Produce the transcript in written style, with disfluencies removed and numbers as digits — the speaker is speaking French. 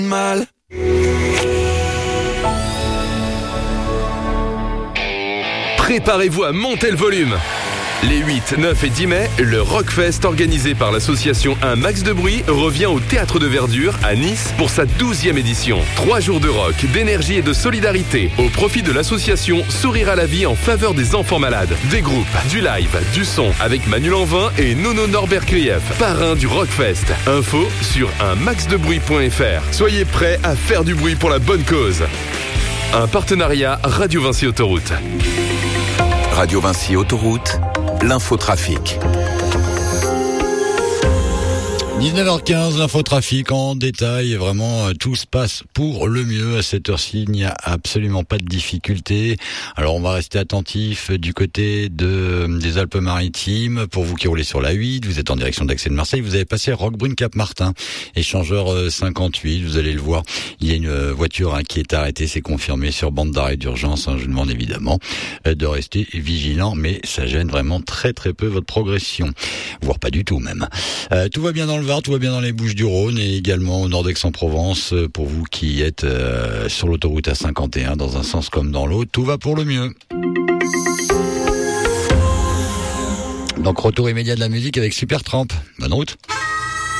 Mal. Préparez-vous à monter le volume. Les 8, 9 et 10 mai, le Rockfest organisé par l'association Un Max de Bruit revient au Théâtre de Verdure à Nice pour sa 12e édition. 3 jours de rock, d'énergie et de solidarité au profit de l'association Sourire à la vie en faveur des enfants malades. Des groupes, du live, du son avec Manu Lanvin et Nono Norbert Krief, parrain du Rockfest. Info sur unmaxdebruit.fr. Soyez prêts à faire du bruit pour la bonne cause. Un partenariat Radio Vinci Autoroute. Radio Vinci Autoroute, l'infotrafic. 19h15, l'infotrafic en détail. Vraiment, tout se passe pour le mieux à cette heure-ci. Il n'y a absolument pas de difficulté. Alors, on va rester attentif du côté des Alpes-Maritimes. Pour vous qui roulez sur la 8, vous êtes en direction d'Aix et de Marseille. Vous avez passé Roquebrune-Cap-Martin, échangeur 58. Vous allez le voir. Il y a une voiture qui est arrêtée. C'est confirmé sur bande d'arrêt d'urgence. Je vous demande évidemment de rester vigilant, mais ça gêne vraiment très très peu votre progression, voire pas du tout même. Tout va bien dans le Var, tout va bien dans les Bouches-du-Rhône et également au nord d'Aix-en-Provence. Pour vous qui êtes sur l'autoroute A51 dans un sens comme dans l'autre, tout va pour le mieux. Donc retour immédiat de la musique avec Supertramp. Bonne route.